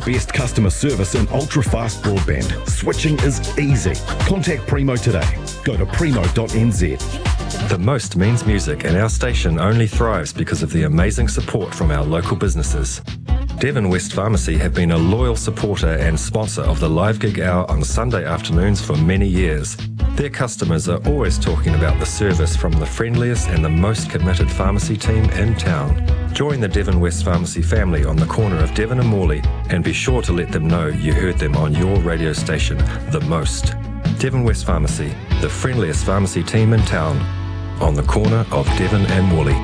best customer service and ultra-fast broadband. Switching is easy. Contact Primo today. Go to primo.nz. The most means music, and our station only thrives because of the amazing support from our local businesses. Devon West Pharmacy have been a loyal supporter and sponsor of the Live Gig Hour on Sunday afternoons for many years. Their customers are always talking about the service from the friendliest and the most committed pharmacy team in town. Join the Devon West Pharmacy family on the corner of Devon and Morley, and be sure to let them know you heard them on your radio station, The Most. Devon West Pharmacy, the friendliest pharmacy team in town, on the corner of Devon and Morley.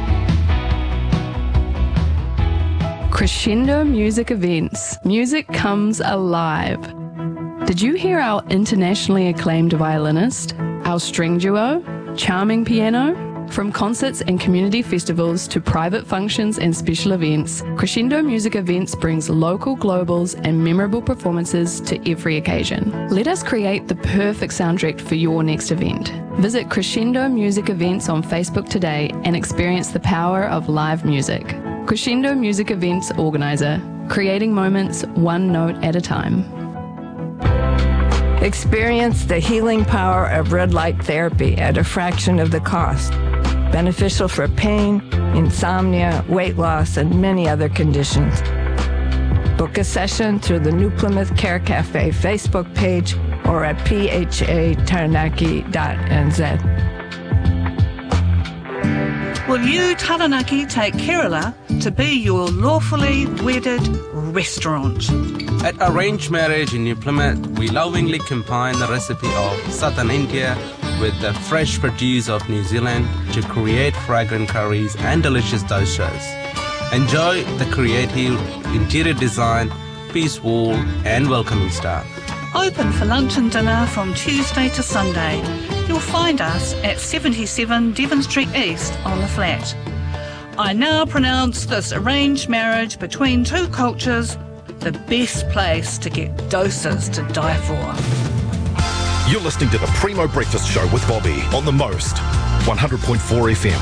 Crescendo Music Events. Music comes alive. Did you hear our internationally acclaimed violinist, our string duo, charming piano? From concerts and community festivals to private functions and special events, Crescendo Music Events brings local, globals and memorable performances to every occasion. Let us create the perfect soundtrack for your next event. Visit Crescendo Music Events on Facebook today and experience the power of live music. Crescendo Music Events Organiser, creating moments one note at a time. Experience the healing power of red light therapy at a fraction of the cost. Beneficial for pain, insomnia, weight loss, and many other conditions. Book a session through the New Plymouth Care Cafe Facebook page or at phataranaki.nz. Will you, Taranaki, take Kerala to be your lawfully wedded restaurant? At Arranged Marriage in New Plymouth, we lovingly combine the recipe of Southern India with the fresh produce of New Zealand to create fragrant curries and delicious doshas. Enjoy the creative interior design, peace wall and welcoming staff. Open for lunch and dinner from Tuesday to Sunday. You'll find us at 77 Devon Street East on the flat. I now pronounce this arranged marriage between two cultures the best place to get doses to die for. You're listening to the Primo Breakfast Show with Bobby on The Most, 100.4 FM.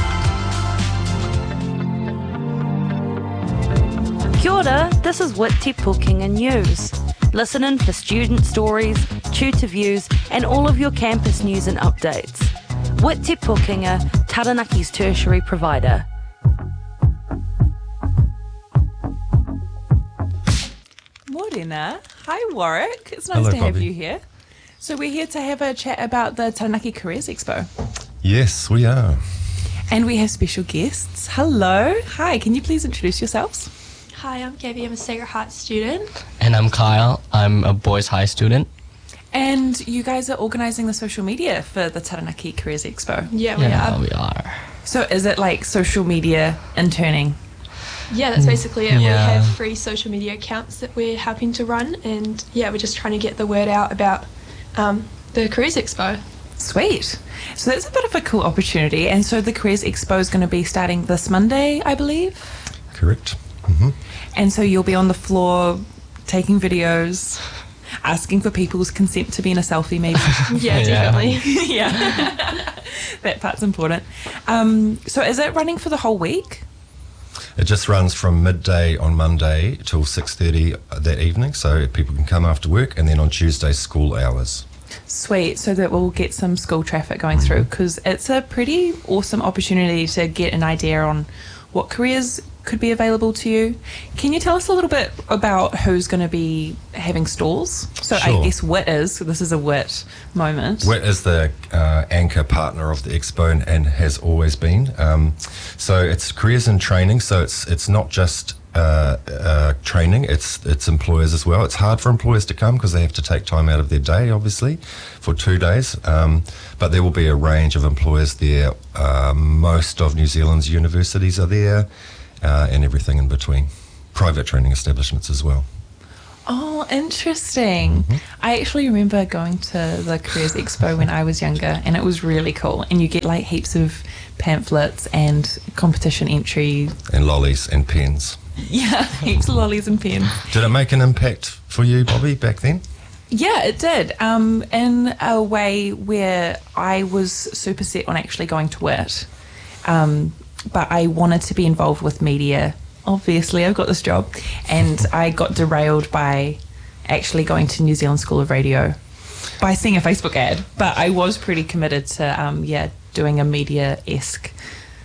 Kia ora, this is Wit Te Pukenga News. Listen in for student stories, tutor views and all of your campus news and updates. Wit Te Pukenga, Taranaki's tertiary provider. Morena. Hi Warwick, it's nice to have you here. So we're here to have a chat about the Taranaki Careers Expo. Yes, we are. And we have special guests. Hello. Hi, can you please introduce yourselves? Hi, I'm Gabby. I'm a Sacred Heart student. And I'm Kyle. I'm a Boys High student. And you guys are organising the social media for the Taranaki Careers Expo. Yeah, we are. So is it like social media interning? Yeah, that's basically it. Yeah. We have 3 social media accounts that we're helping to run, and yeah, we're just trying to get the word out about the Careers Expo. Sweet. So that's a bit of a cool opportunity. And so the Careers Expo is going to be starting this Monday, I believe? Correct. Mm-hmm. And so you'll be on the floor taking videos, asking for people's consent to be in a selfie maybe. Yeah, definitely. Yeah. That part's important. So is it running for the whole week? It just runs from midday on Monday till 6:30 that evening, so people can come after work, and then on Tuesday school hours. Sweet, so that we'll get some school traffic going through, because it's a pretty awesome opportunity to get an idea on what careers could be available to you. Can you tell us a little bit about who's going to be having stalls? So Sure. I guess WIT is, this is a WIT moment. WIT is the anchor partner of the expo and has always been. So it's careers and training, so it's not just training, it's employers as well. It's hard for employers to come because they have to take time out of their day, obviously, for 2 days. But there will be a range of employers there. Most of New Zealand's universities are there, and everything in between. Private training establishments as well. Oh, interesting. Mm-hmm. I actually remember going to the Careers Expo when I was younger, and it was really cool. And you get like heaps of pamphlets and competition entry. And lollies and pens. Yeah, heaps of lollies and pens. Did it make an impact for you, Bobby, back then? Yeah, it did. In a way where I was super set on actually going to WIT. But I wanted to be involved with media obviously I've got this job, and I got derailed by actually going to New Zealand School of Radio by seeing a Facebook ad, but I was pretty committed to doing a media-esque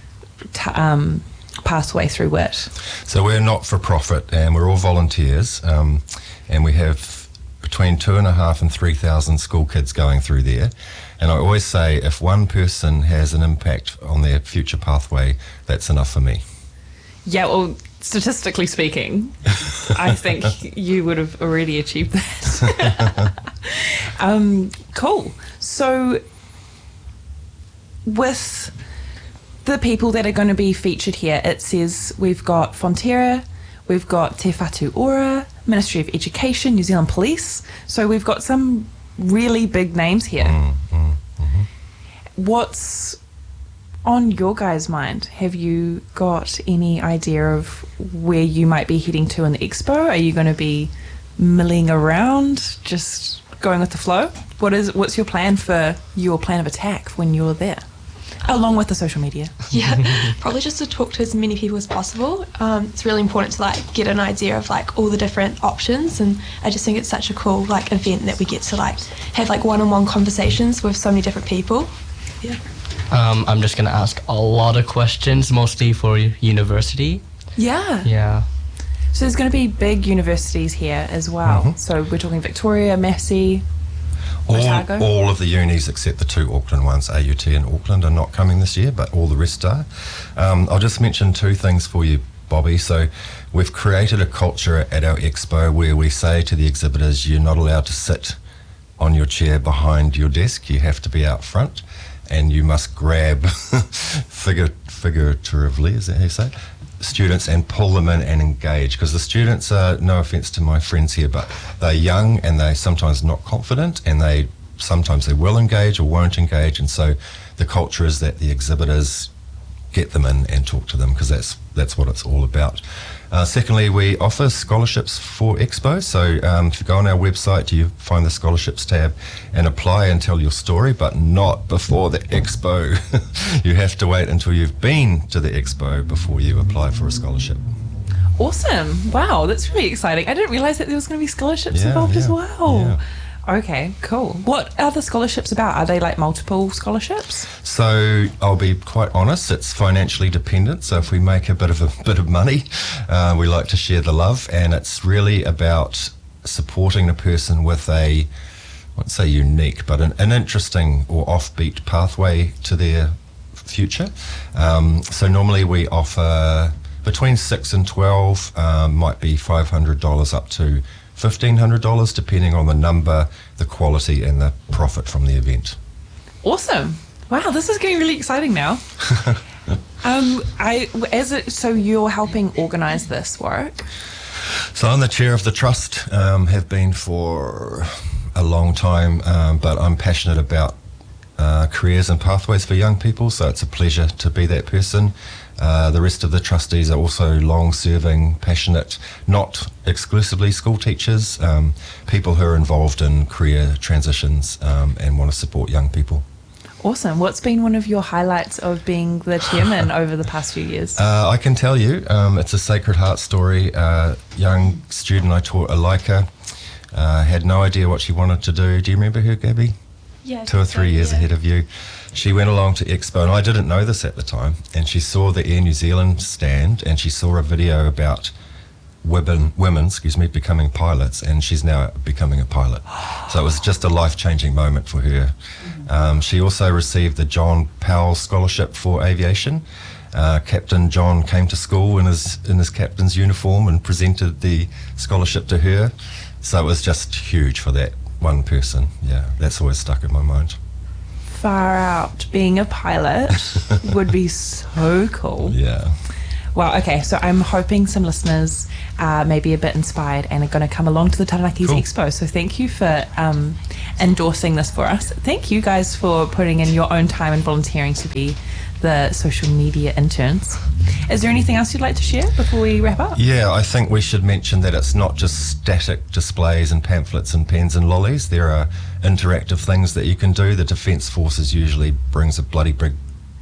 pathway through WIT. So we're not for profit, and we're all volunteers, and we have between 2,500 and 3,000 school kids going through there. And I always say, if one person has an impact on their future pathway, that's enough for me. Yeah, well, statistically speaking, I think you would have already achieved that. Cool. So with the people that are going to be featured here, it says we've got Fonterra, we've got Te Whatu Ora, Ministry of Education, New Zealand Police. So we've got some really big names here. What's on your guys' mind? Have you got any idea of where you might be heading to in the expo? Are you going to be milling around, just going with the flow? What's your plan of attack when you're there, along with the social media? Yeah, probably just to talk to as many people as possible. It's really important to like get an idea of like all the different options, and I just think it's such a cool like event that we get to like have like one-on-one conversations with so many different people. Yeah. I'm just gonna ask a lot of questions, mostly for university. Yeah. Yeah. So there's going to be big universities here as well. So we're talking Victoria, Massey, Otago. All of the unis except the two Auckland ones, AUT and Auckland, are not coming this year, but all the rest are. I'll just mention two things for you, Bobby. So we've created a culture at our expo where we say to the exhibitors, you're not allowed to sit on your chair behind your desk. You have to be out front, and you must grab figuratively, is that how you say it? Students and pull them in and engage, because the students are, no offence to my friends here, but they're young and they're sometimes not confident, and sometimes they will engage or won't engage, and so the culture is that the exhibitors get them in and talk to them, because that's what it's all about. Secondly, we offer scholarships for Expo, so if you go on our website, you find the scholarships tab and apply and tell your story, but not before the Expo. You have to wait until you've been to the Expo before you apply for a scholarship. Awesome. Wow, that's really exciting. I didn't realise that there was going to be scholarships involved as well. Yeah. Okay, cool. What are the scholarships about? Are they like multiple scholarships? So I'll be quite honest, it's financially dependent. So if we make a bit of money, we like to share the love, and it's really about supporting a person with I won't say unique, but an interesting or offbeat pathway to their future. So normally we offer between 6 and 12, might be $500 up to $1,500, depending on the number, the quality, and the profit from the event. Awesome. Wow, this is getting really exciting now. So you're helping organise this, Warwick? So I'm the chair of the trust, have been for a long time, but I'm passionate about careers and pathways for young people, so it's a pleasure to be that person. The rest of the trustees are also long-serving, passionate, not exclusively school teachers, people who are involved in career transitions and want to support young people. Awesome. What's been one of your highlights of being the chairman over the past few years? I can tell you, it's a Sacred Heart story. Young student I taught, Alika, had no idea what she wanted to do. Do you remember her, Gabby? Yeah. 2 or 3 years ahead of you. She went along to Expo, and I didn't know this at the time, and she saw the Air New Zealand stand, and she saw a video about women becoming pilots, and she's now becoming a pilot. So it was just a life-changing moment for her. She also received the John Powell Scholarship for Aviation. Captain John came to school in his captain's uniform and presented the scholarship to her. So it was just huge for that one person. Yeah, that's always stuck in my mind. Far out. Being a pilot would be so cool. Yeah. Wow, okay, so I'm hoping some listeners are maybe a bit inspired and are going to come along to the Taranaki Expo. So thank you for endorsing this for us. Thank you guys for putting in your own time and volunteering to be the social media interns. Is there anything else you'd like to share before we wrap up? Yeah, I think we should mention that it's not just static displays and pamphlets and pens and lollies. There are interactive things that you can do. The Defence Forces usually brings a bloody big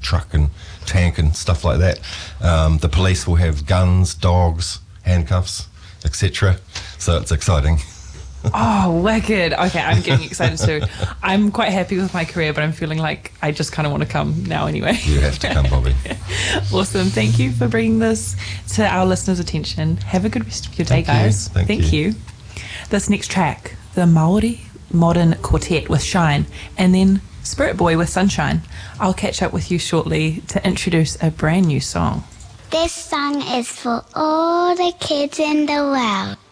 truck and tank and stuff like that. The police will have guns, dogs, handcuffs, etc. So it's exciting. Oh, wicked. Okay, I'm getting excited too. I'm quite happy with my career, but I'm feeling like I just kind of want to come now anyway. You have to come, Bobby. Awesome. Thank you for bringing this to our listeners' attention. Have a good rest of your day, guys. Thank you. This next track, the Māori Modern Quartet with Shine, and then Spirit Boy with Sunshine. I'll catch up with you shortly to introduce a brand new song. This song is for all the kids in the world.